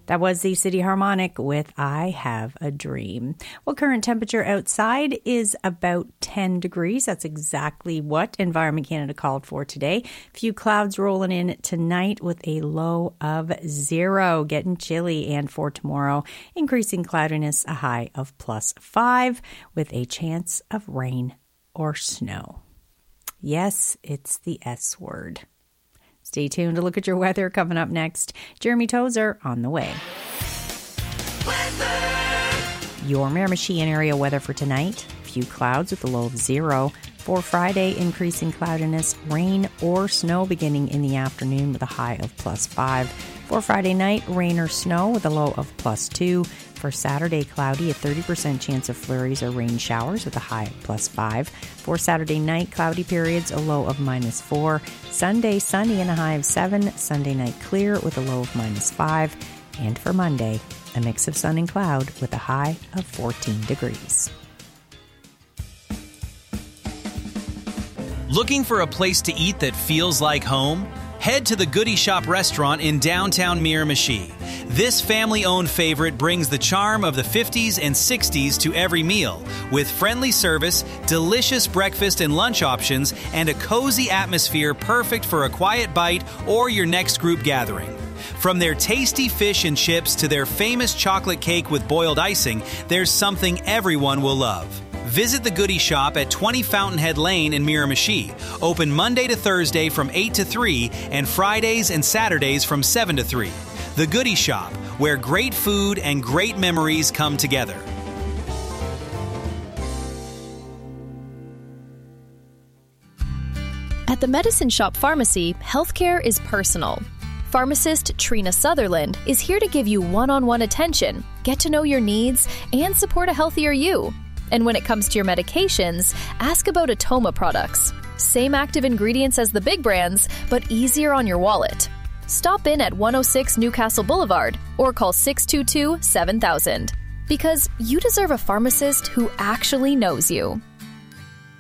That was the City Harmonic with I Have a Dream. Well, current temperature outside is about 10 degrees. That's exactly what Environment Canada called for today. Few clouds rolling in tonight with a low of 0. Getting chilly. And for tomorrow, increasing cloudiness, a high of +5 with a chance of rain or snow. Yes, it's the S word. Stay tuned to look at your weather coming up next. Jeremy Tozer on the way. Weather. Your Miramichi and area weather for tonight. Few clouds with a low of 0. For Friday, increasing cloudiness, rain or snow beginning in the afternoon with a high of +5. For Friday night, rain or snow with a low of +2. For Saturday, cloudy, a 30% chance of flurries or rain showers with a high of +5. For Saturday night, cloudy periods, a low of -4. Sunday, sunny and a high of 7. Sunday night, clear with a low of -5. And for Monday, a mix of sun and cloud with a high of 14 degrees. Looking for a place to eat that feels like home? Head to the Goody Shop restaurant in downtown Miramichi. This family-owned favorite brings the charm of the 50s and 60s to every meal, with friendly service, delicious breakfast and lunch options, and a cozy atmosphere perfect for a quiet bite or your next group gathering. From their tasty fish and chips to their famous chocolate cake with boiled icing, there's something everyone will love. Visit the Goody Shop at 20 Fountainhead Lane in Miramichi. Open Monday to Thursday from 8 to 3 and Fridays and Saturdays from 7 to 3. The Goody Shop, where great food and great memories come together. At the Medicine Shop Pharmacy, healthcare is personal. Pharmacist Trina Sutherland is here to give you one-on-one attention, get to know your needs, and support a healthier you. And when it comes to your medications, ask about Atoma products. Same active ingredients as the big brands, but easier on your wallet. Stop in at 106 Newcastle Boulevard or call 622-7000. Because you deserve a pharmacist who actually knows you.